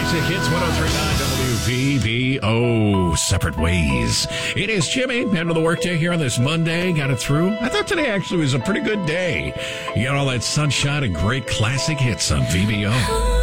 Classic Hits 103.9 WVBO. Separate Ways. It is Jimmy. End of the workday here on this Monday. Got it through. I thought today actually was a pretty good day. You got all that sunshine and great classic hits on VBO.